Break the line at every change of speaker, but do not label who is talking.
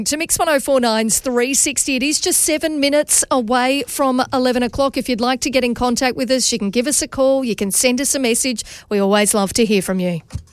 To Mix 1049's 360. It is just 7 minutes away from 11 o'clock. If you'd like to get in contact with us, you can give us a call. You can send us a message. We always love to hear from you.